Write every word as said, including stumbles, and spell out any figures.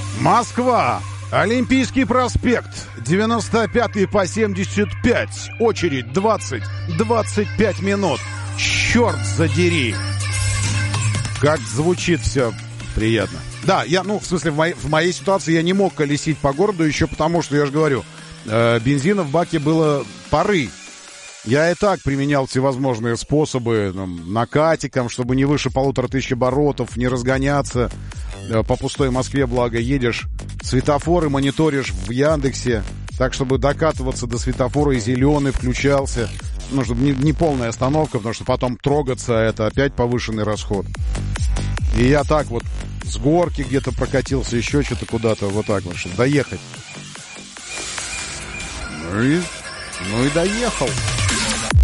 Москва. Олимпийский проспект. девяносто пятый по семьдесят пять. Очередь двадцать двадцать пять минут. Черт задери. Как звучит все приятно. Да, я, ну, в смысле, в моей, в моей ситуации я не мог колесить по городу еще потому, что, я же говорю, э, бензина в баке было поры. Я и так применял всевозможные способы, там, накатиком, чтобы не выше полутора тысяч оборотов, не разгоняться. Э, по пустой Москве, благо, едешь, светофоры мониторишь в Яндексе, так, чтобы докатываться до светофора, и зеленый включался. Ну, чтобы не, не полная остановка, потому что потом трогаться, это опять повышенный расход. И я так вот с горки где-то прокатился, еще что-то куда-то, вот так вот, чтобы доехать. Ну и, ну и доехал.